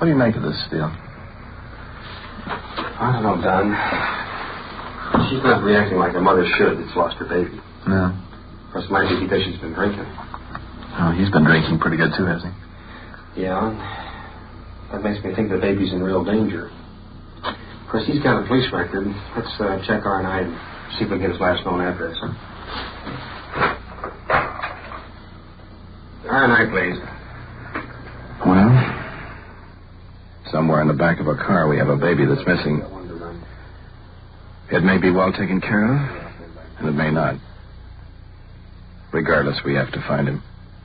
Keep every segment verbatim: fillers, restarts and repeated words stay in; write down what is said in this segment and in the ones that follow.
What do you make of this, Steele? I don't know, Don. She's not reacting like her mother should that's lost her baby. No. Of course, it might be because she's been drinking. Oh, he's been drinking pretty good, too, hasn't he? Yeah. That makes me think the baby's in real danger. Of course, he's got a police record. Let's uh, check R and I and see if we can get his last known address. R and I, please. Well, somewhere in the back of a car we have a baby that's missing. It may be well taken care of, and it may not. Regardless, we have to find him.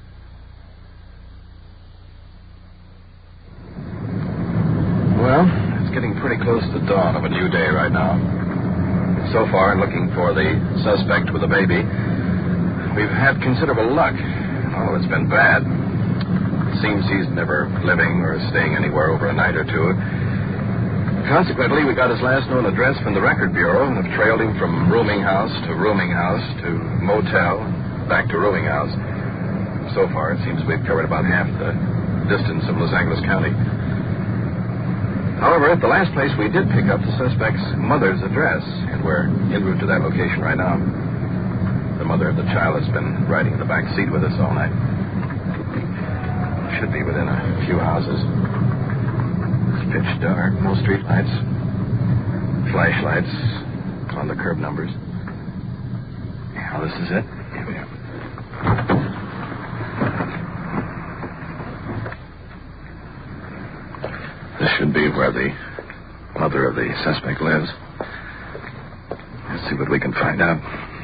Well, it's getting pretty close to dawn of a new day right now. So far, in looking for the suspect with the baby, we've had considerable luck. Oh, it's been bad. It seems he's never living or staying anywhere over a night or two. Consequently, we got his last known address from the record bureau and have trailed him from rooming house to rooming house to motel, back to rooming house. So far, it seems we've covered about half the distance of Los Angeles County. However, at the last place, we did pick up the suspect's mother's address, and we're en route to that location right now. The mother of the child has been riding in the back seat with us all night. Should be within a few houses. It's pitch dark, no street lights. Flashlights on the curb numbers. Yeah, this is it. Here we are. This should be where the mother of the suspect lives. Let's see what we can find out.